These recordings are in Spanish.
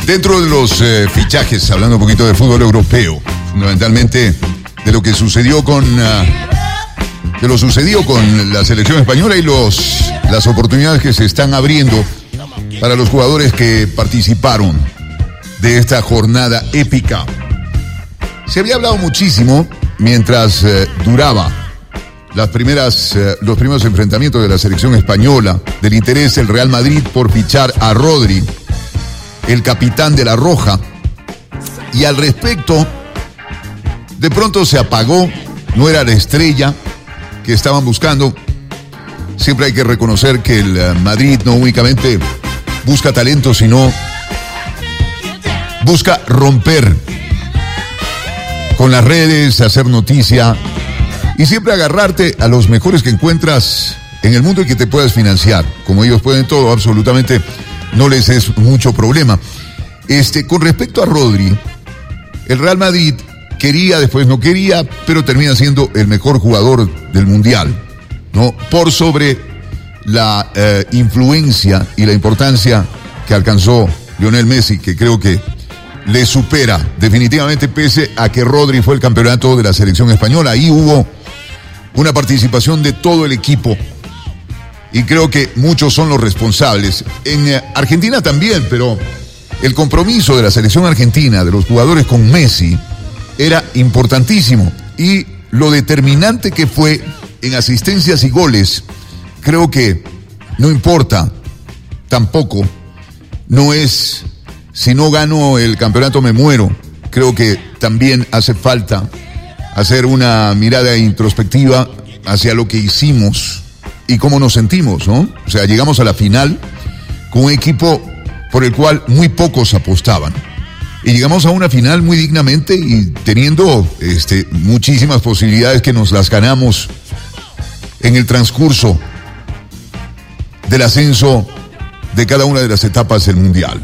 Dentro de los fichajes, hablando un poquito de fútbol europeo, fundamentalmente de lo que sucedió con la selección española y las oportunidades que se están abriendo para los jugadores que participaron de esta jornada épica. Se había hablado muchísimo mientras duraba los primeros enfrentamientos de la selección española, del interés del Real Madrid por fichar a Rodri, el capitán de la Roja, y al respecto, de pronto se apagó, no era la estrella que estaban buscando. Siempre hay que reconocer que el Madrid no únicamente busca talento, sino busca romper con las redes, hacer noticia y siempre agarrarte a los mejores que encuentras en el mundo y que te puedas financiar. Como ellos pueden todo, absolutamente no les es mucho problema. Con respecto a Rodri, el Real Madrid quería, después no quería, pero termina siendo el mejor jugador del Mundial, ¿no? Por sobre la influencia y la importancia que alcanzó Lionel Messi, que creo que le supera definitivamente, pese a que Rodri fue el campeonato de la selección española. Ahí hubo una participación de todo el equipo y creo que muchos son los responsables. En Argentina también, pero el compromiso de la selección argentina, de los jugadores con Messi, era importantísimo. Y lo determinante que fue en asistencias y goles, creo que no importa tampoco. No es, si no gano el campeonato me muero. Creo que también hace falta hacer una mirada introspectiva hacia lo que hicimos y cómo nos sentimos, ¿no? O sea, llegamos a la final con un equipo por el cual muy pocos apostaban. Y llegamos a una final muy dignamente y teniendo muchísimas posibilidades que nos las ganamos en el transcurso del ascenso de cada una de las etapas del Mundial.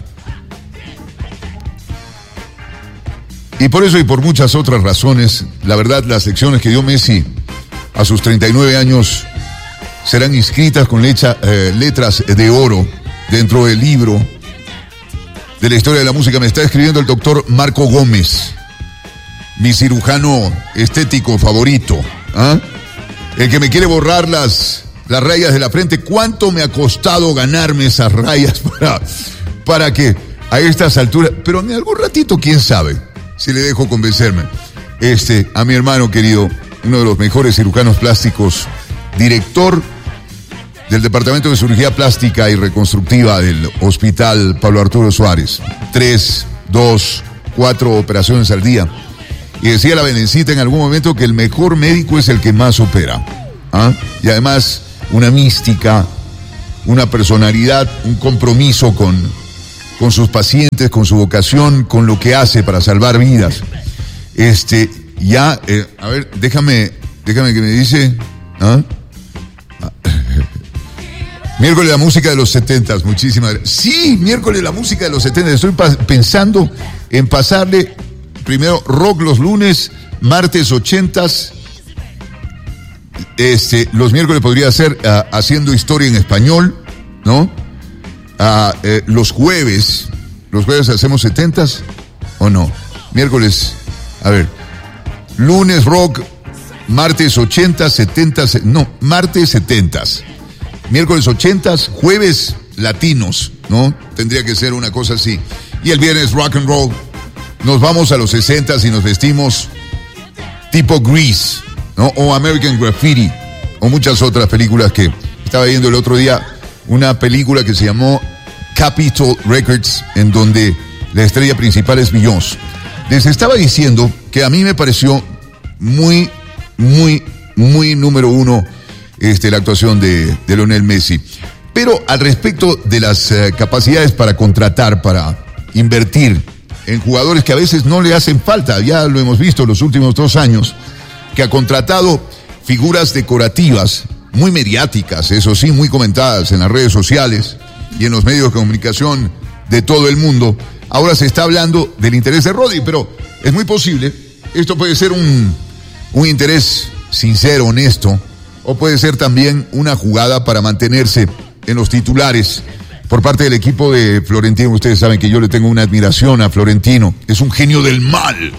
Y por eso y por muchas otras razones, la verdad, las lecciones que dio Messi a sus 39 años serán inscritas con letras de oro dentro del libro de la historia de la música. Me está escribiendo el doctor Marco Gómez, mi cirujano estético favorito, el que me quiere borrar las rayas de la frente. ¿Cuánto me ha costado ganarme esas rayas para que a estas alturas? Pero en algún ratito, quién sabe si le dejo convencerme. A mi hermano querido, uno de los mejores cirujanos plásticos, director del Departamento de Cirugía Plástica y Reconstructiva del Hospital Pablo Arturo Suárez. 3, 2, 4 operaciones al día. Y decía la Benencita en algún momento que el mejor médico es el que más opera. Y además, una mística, una personalidad, un compromiso con sus pacientes, con su vocación, con lo que hace para salvar vidas. A ver, déjame que me dice. Miércoles de la música de los 70, muchísimas gracias. Sí, miércoles de la música de los 70. Estoy pensando en pasarle primero rock los lunes, martes 80s. Los miércoles podría ser haciendo historia en español, ¿no? Los jueves hacemos 70s o no. Miércoles, a ver, lunes rock, martes 80s, 70s, no, martes 70s. Miércoles 80s, jueves latinos, ¿no? Tendría que ser una cosa así. Y el viernes rock and roll. Nos vamos a los 60s y nos vestimos tipo Grease, ¿no? O American Graffiti, o muchas otras películas que estaba viendo el otro día. Una película que se llamó Capitol Records, en donde la estrella principal es Beyoncé. Les estaba diciendo que a mí me pareció muy, muy, muy número uno la actuación de Lionel Messi. Pero al respecto de las capacidades para contratar, para invertir en jugadores que a veces no le hacen falta, ya lo hemos visto los últimos 2 años, que ha contratado figuras decorativas, muy mediáticas, eso sí, muy comentadas en las redes sociales y en los medios de comunicación de todo el mundo. Ahora se está hablando del interés de Rodri, pero es muy posible, esto puede ser un interés sincero, honesto, o puede ser también una jugada para mantenerse en los titulares por parte del equipo de Florentino. Ustedes saben que yo le tengo una admiración a Florentino. Es un genio del mal.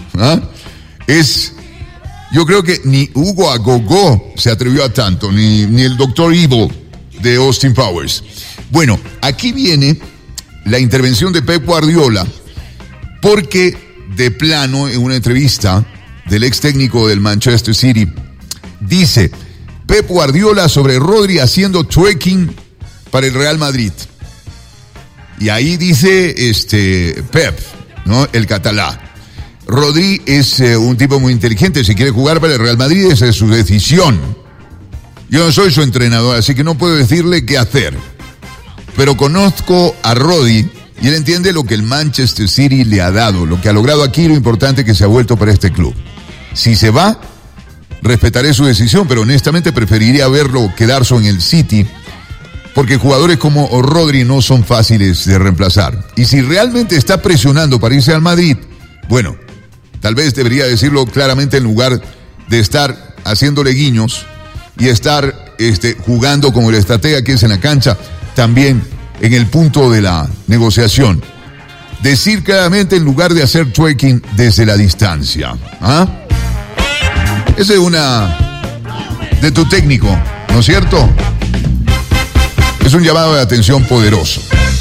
Yo creo que ni Hugo Agogó se atrevió a tanto, ni el Dr. Evil de Austin Powers. Bueno, aquí viene la intervención de Pep Guardiola, porque de plano, en una entrevista del ex técnico del Manchester City, dice Pep Guardiola sobre Rodri haciendo twerking para el Real Madrid. Y ahí dice Pep, ¿no? El catalán. Rodri es un tipo muy inteligente. Si quiere jugar para el Real Madrid, esa es su decisión. Yo no soy su entrenador, así que no puedo decirle qué hacer. Pero conozco a Rodri y él entiende lo que el Manchester City le ha dado, lo que ha logrado aquí, lo importante que se ha vuelto para este club. Si se va, respetaré su decisión, pero honestamente preferiría verlo quedarse en el City, porque jugadores como Rodri no son fáciles de reemplazar. Y si realmente está presionando para irse al Madrid, bueno, tal vez debería decirlo claramente en lugar de estar haciéndole guiños y estar jugando como el estratega que es en la cancha, también en el punto de la negociación. Decir claramente en lugar de hacer twerking desde la distancia. Esa es una de tu técnico, ¿no es cierto? Es un llamado de atención poderoso.